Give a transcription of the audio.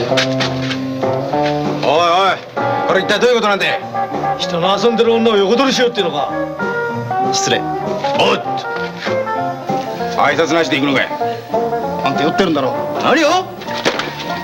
おい、これ一体どういうことなんだ。 人の遊んでる女を横取りしようっていうのか。 失礼。おっと、挨拶なしで行くのかい。あんた酔ってるんだろう。何を。